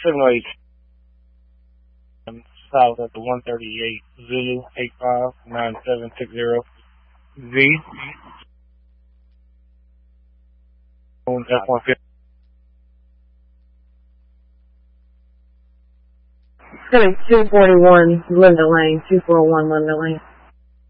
708 south at the 138 Zulu 859760 V. F-150. 241 Linda Lane, 241 Linda Lane.